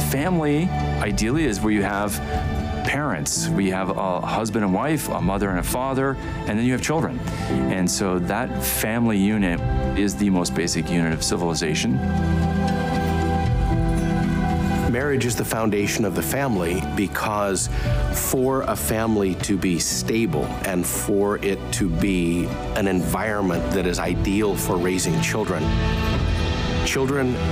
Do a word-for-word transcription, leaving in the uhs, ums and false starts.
family, ideally, is where you have parents. We have a husband and wife, a mother and a father, and then you have children. And so that family unit is the most basic unit of civilization. Marriage is the foundation of the family because for a family to be stable and for it to be an environment that is ideal for raising children, children